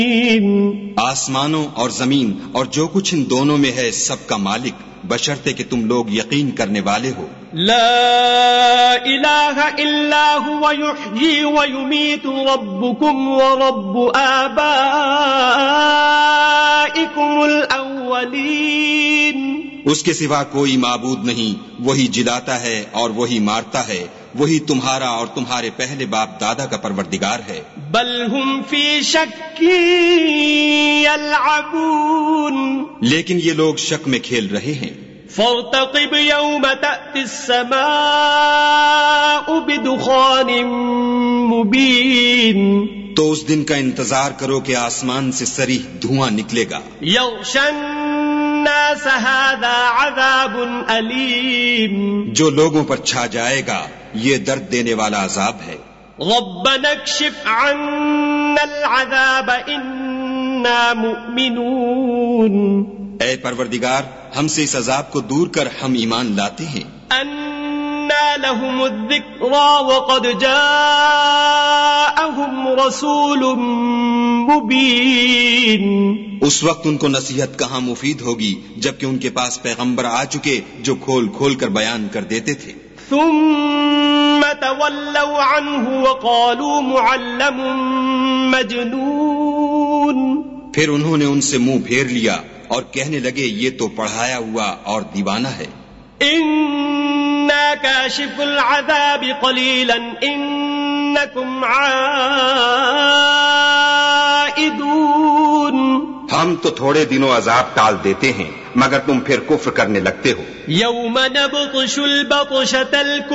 آسمانوں اور زمین اور جو کچھ ان دونوں میں ہے سب کا مالک، بشرطے کہ تم لوگ یقین کرنے والے ہو۔ لا الہ الا هو یحیی ویمیت ربکم ورب آبائکم الاولین۔ اس کے سوا کوئی معبود نہیں، وہی جلاتا ہے اور وہی مارتا ہے، وہی تمہارا اور تمہارے پہلے باپ دادا کا پروردگار ہے۔ بل ہم فی شک یلعبون، لیکن یہ لوگ شک میں کھیل رہے ہیں۔ فارتقب یوم تأتی السماء بدخان مبین، تو اس دن کا انتظار کرو کہ آسمان سے صریح دھواں نکلے گا۔ یغشی الناس ھذا عذاب علیم، جو لوگوں پر چھا جائے گا یہ درد دینے والا عذاب ہے۔ ربنا اکشف عنا العذاب انا مؤمنون، اے پروردگار ہم سے اس عذاب کو دور کر، ہم ایمان لاتے ہیں۔ انا لهم الذکری وقد جاءهم رسول مبین، اس وقت ان کو نصیحت کہاں مفید ہوگی جبکہ ان کے پاس پیغمبر آ چکے جو کھول کھول کر بیان کر دیتے تھے۔ ثم تولوا عنه وقالوا معلم مجنون، پھر انہوں نے ان سے منہ پھیر لیا اور کہنے لگے یہ تو پڑھایا ہوا اور دیوانہ ہے۔ انا کاشف العذاب قلیلا انکم عائدون، ہم تو تھوڑے دنوں عذاب ٹال دیتے ہیں مگر تم پھر کفر کرنے لگتے ہو۔ یوم نبطش البطشۃ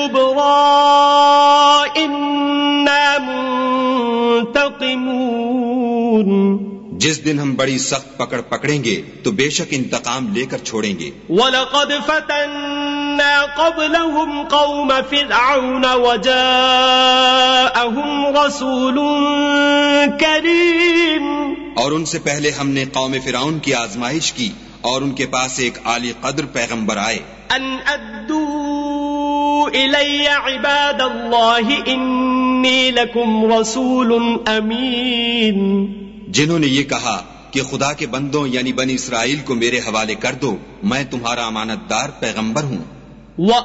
الکبریٰ انا منتقمون، جس دن ہم بڑی سخت پکڑ پکڑیں گے تو بے شک انتقام لے کر چھوڑیں گے۔ وَلَقَدْ فَتَنَّا قَبْلَهُمْ قَوْمَ فِرْعَوْنَ وَجَاءَهُمْ رَسُولٌ كَرِيمٌ، اور ان سے پہلے ہم نے قوم فرعون کی آزمائش کی اور ان کے پاس ایک عالی قدر پیغمبر آئے۔ ان ادوا الی عباد اللہ انی لکم رسول امین، جنہوں نے یہ کہا کہ خدا کے بندوں یعنی بنی اسرائیل کو میرے حوالے کر دو، میں تمہارا امانت دار پیغمبر ہوں۔